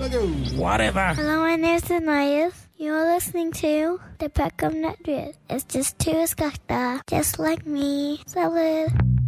Whatever. Hello, my name's Anais. You're listening to the Peckham Network. It's just two skakta, just like me. Salad.